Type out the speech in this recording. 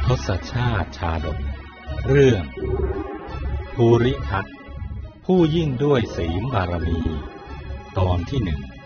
ศชาติชาดกเรื่องภูริทัตผู้ยิ่งด้วยศีลบารมีตอนที่หนึ่ง